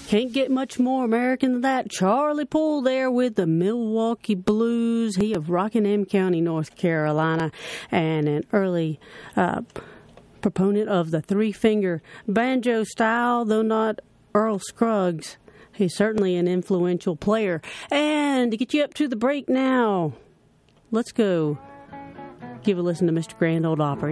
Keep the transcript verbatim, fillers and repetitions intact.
Can't get much more American than that. Charlie Poole there with the Milwaukee Blues. He of Rockingham County, North Carolina, and an early uh, proponent of the three-finger banjo style, though not Earl Scruggs. He's certainly an influential player. And to get you up to the break now, let's go give a listen to Mister Grand Ole Opry.